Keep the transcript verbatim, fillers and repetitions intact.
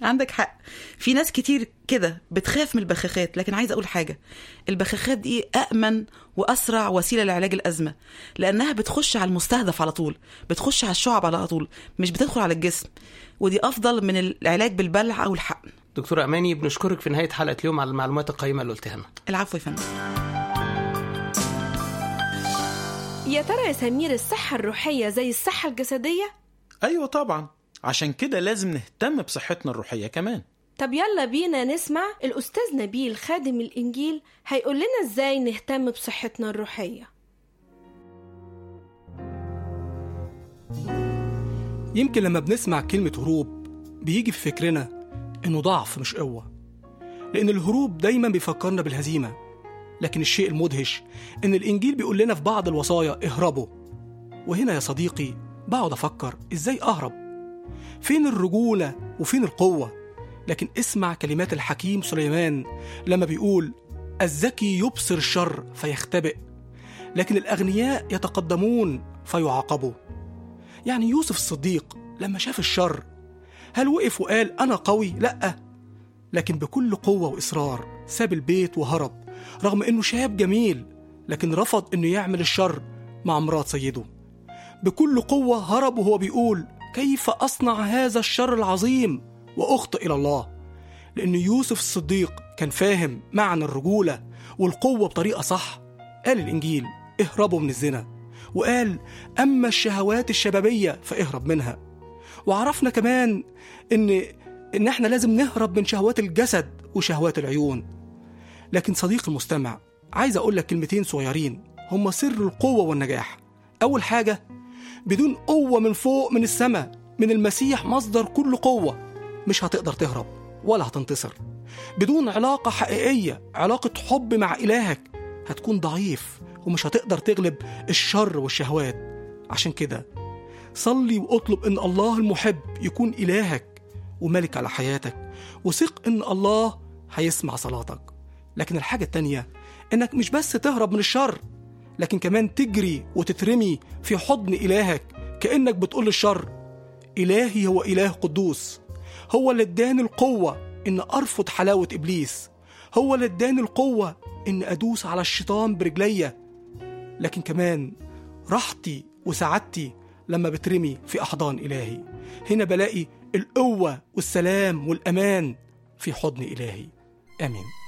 عندك حق، في ناس كتير كده بتخاف من البخاخات، لكن عايز أقول حاجة، البخاخات دي أأمن وأسرع وسيلة لعلاج الأزمة، لأنها بتخش على المستهدف على طول، بتخش على الشعب على طول، مش بتدخل على الجسم، ودي أفضل من العلاج بالبلع أو الحقن. دكتورة أماني، بنشكرك في نهاية حلقة اليوم على المعلومات القيمة اللي قلتها لنا. العفو يا فندم. يا ترى يا سمير، الصحة الروحية زي الصحة الجسدية؟ أيوة طبعا، عشان كده لازم نهتم بصحتنا الروحية كمان. طب يلا بينا نسمع الأستاذ نبيل خادم الإنجيل هيقول لنا إزاي نهتم بصحتنا الروحية. يمكن لما بنسمع كلمة هروب بيجي في فكرنا إنه ضعف مش قوة، لأن الهروب دايما بيفكرنا بالهزيمة. لكن الشيء المدهش إن الإنجيل بيقول لنا في بعض الوصايا اهربوا. وهنا يا صديقي بقعد أفكر إزاي أهرب، فين الرجولة وفين القوة؟ لكن اسمع كلمات الحكيم سليمان لما بيقول الذكي يبصر الشر فيختبئ، لكن الأغنياء يتقدمون فيعاقبوا. يعني يوسف الصديق لما شاف الشر هل وقف وقال أنا قوي؟ لأ، لكن بكل قوة وإصرار ساب البيت وهرب، رغم أنه شاب جميل لكن رفض أنه يعمل الشر مع مرات سيده. بكل قوة هرب وهو بيقول كيف أصنع هذا الشر العظيم وأخطئ إلى الله، لأن يوسف الصديق كان فاهم معنى الرجولة والقوة بطريقة صح. قال الإنجيل اهربوا من الزنا، وقال أما الشهوات الشبابية فاهرب منها. وعرفنا كمان إن إن إحنا لازم نهرب من شهوات الجسد وشهوات العيون. لكن صديق المستمع، عايز أقول لك كلمتين صغيرين هم سر القوة والنجاح. أول حاجة، بدون قوة من فوق من السماء من المسيح مصدر كل قوة مش هتقدر تهرب ولا هتنتصر. بدون علاقة حقيقية، علاقة حب مع إلهك، هتكون ضعيف ومش هتقدر تغلب الشر والشهوات. عشان كده صلي واطلب إن الله المحب يكون إلهك وملك على حياتك، وثق إن الله هيسمع صلاتك. لكن الحاجة التانية إنك مش بس تهرب من الشر، لكن كمان تجري وتترمي في حضن إلهك، كأنك بتقول للشر إلهي هو إله قدوس، هو اللي اداني القوة إن أرفض حلاوة إبليس، هو اللي اداني القوة إن أدوس على الشيطان برجلية. لكن كمان راحتي وسعادتي لما بترمي في أحضان إلهي، هنا بلاقي القوة والسلام والأمان في حضن إلهي. آمين.